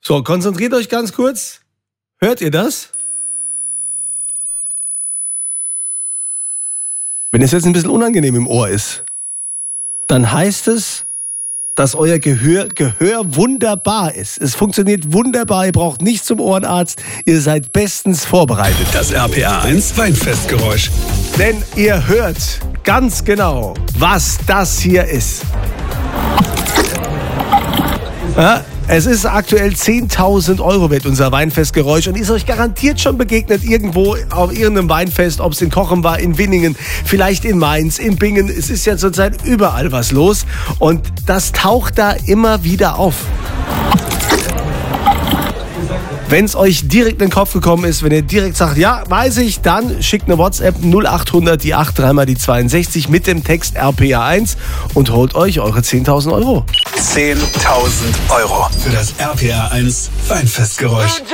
So, konzentriert euch ganz kurz. Hört ihr das? Wenn es jetzt ein bisschen unangenehm im Ohr ist, dann heißt es, dass euer Gehör wunderbar ist. Es funktioniert wunderbar, ihr braucht nicht zum Ohrenarzt, ihr seid bestens vorbereitet. Das RPA 1 Weinfestgeräusch. Denn ihr hört ganz genau, was das hier ist. Ja, es ist aktuell 10.000 € wert, unser Weinfestgeräusch, und ist euch garantiert schon begegnet irgendwo auf irgendeinem Weinfest, ob es in Cochem war, in Winningen, vielleicht in Mainz, in Bingen. Es ist ja zurzeit überall was los und das taucht da immer wieder auf. Wenn es euch direkt in den Kopf gekommen ist, wenn ihr direkt sagt, ja, weiß ich, dann schickt eine WhatsApp 0800 die 8 3 mal die 62 mit dem Text RPA 1 und holt euch eure 10.000 €. 10.000 € für das RPA 1 Weinfestgeräusch.